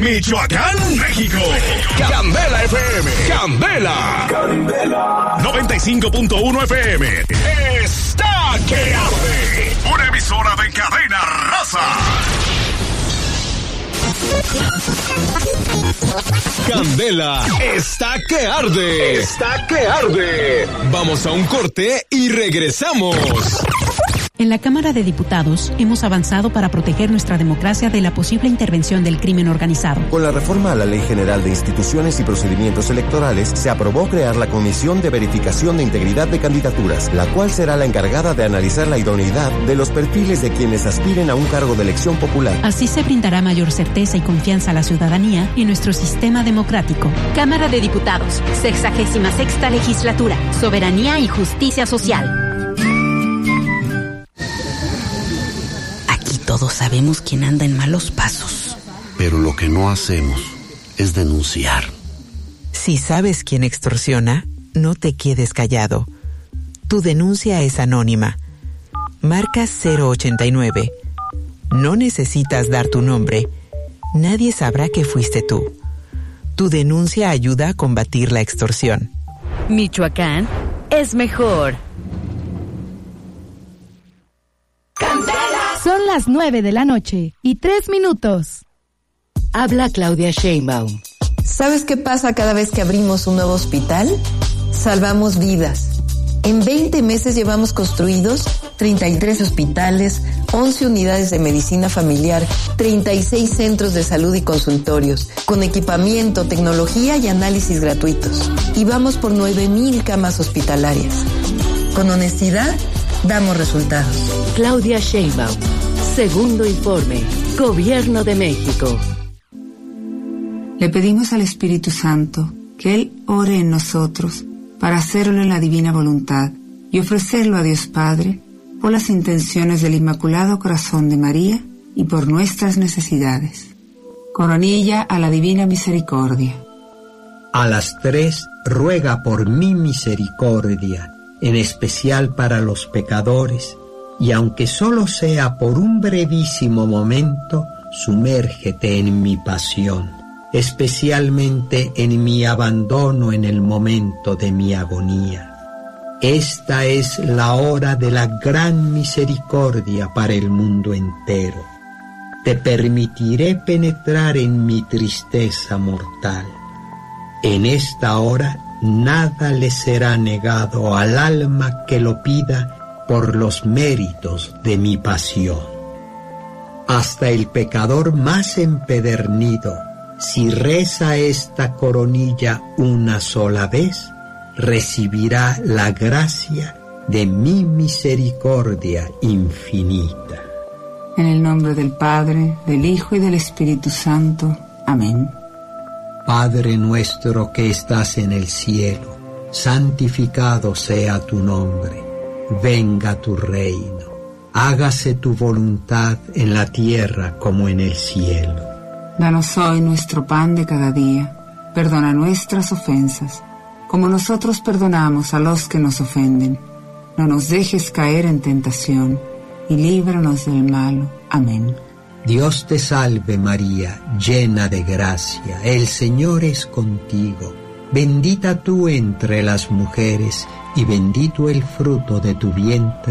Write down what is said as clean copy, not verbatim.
Michoacán, México. Candela FM. Candela. 95.1 FM. Está que arde. Una emisora de cadena raza. Candela está que arde. Está que arde. Vamos a un corte y regresamos. En la Cámara de Diputados hemos avanzado para proteger nuestra democracia de la posible intervención del crimen organizado. Con la reforma a la Ley General de Instituciones y Procedimientos Electorales, se aprobó crear la Comisión de Verificación de Integridad de Candidaturas, la cual será la encargada de analizar la idoneidad de los perfiles de quienes aspiren a un cargo de elección popular. Así se brindará mayor certeza y confianza a la ciudadanía y nuestro sistema democrático. Cámara de Diputados, 66ª Legislatura, Soberanía y Justicia Social. Todos sabemos quién anda en malos pasos. Pero lo que no hacemos es denunciar. Si sabes quién extorsiona, no te quedes callado. Tu denuncia es anónima. Marca 089. No necesitas dar tu nombre. Nadie sabrá que fuiste tú. Tu denuncia ayuda a combatir la extorsión. Michoacán es mejor. Son las 9 de la noche y 3 minutos. Habla Claudia Sheinbaum. ¿Sabes qué pasa cada vez que abrimos un nuevo hospital? Salvamos vidas. En 20 meses llevamos construidos 33 hospitales, 11 unidades de medicina familiar, 36 centros de salud y consultorios, con equipamiento, tecnología y análisis gratuitos. Y vamos por 9,000 camas hospitalarias. Con honestidad, damos resultados. Claudia Sheinbaum. Segundo informe. Gobierno de México. Le pedimos al Espíritu Santo que Él ore en nosotros para hacerlo en la divina voluntad y ofrecerlo a Dios Padre por las intenciones del Inmaculado Corazón de María y por nuestras necesidades. Coronilla a la Divina Misericordia. A las 3 ruega por mi misericordia, en especial para los pecadores, y aunque solo sea por un brevísimo momento, sumérgete en mi pasión, especialmente en mi abandono en el momento de mi agonía. Esta es la hora de la gran misericordia para el mundo entero. Te permitiré penetrar en mi tristeza mortal. En esta hora nada le será negado al alma que lo pida por los méritos de mi pasión. Hasta el pecador más empedernido, si reza esta coronilla una sola vez, recibirá la gracia de mi misericordia infinita. En el nombre del Padre, del Hijo y del Espíritu Santo. Amén. Padre nuestro que estás en el cielo, santificado sea tu nombre. Venga tu reino. Hágase tu voluntad en la tierra como en el cielo. Danos hoy nuestro pan de cada día. Perdona nuestras ofensas, como nosotros perdonamos a los que nos ofenden. No nos dejes caer en tentación, y líbranos del malo. Amén. Dios te salve María, llena de gracia, el Señor es contigo. Bendita tú entre las mujeres, y bendito el fruto de tu vientre,